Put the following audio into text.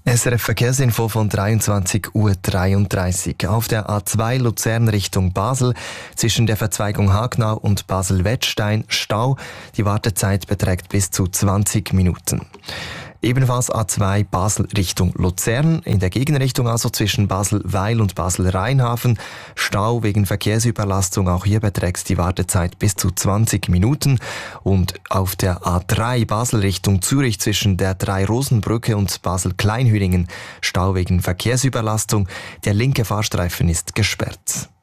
SRF Verkehrsinfo von 23:33 Uhr. Auf der A2 Luzern Richtung Basel zwischen der Verzweigung Hagnau und Basel-Wettstein Stau. Die Wartezeit beträgt bis zu 20 Minuten. Ebenfalls A2 Basel Richtung Luzern, in der Gegenrichtung also zwischen Basel-Weil und Basel-Rheinhafen. Stau wegen Verkehrsüberlastung, auch hier beträgt die Wartezeit bis zu 20 Minuten. Und auf der A3 Basel Richtung Zürich zwischen der Drei-Rosen-Brücke und Basel-Kleinhüringen Stau wegen Verkehrsüberlastung. Der linke Fahrstreifen ist gesperrt.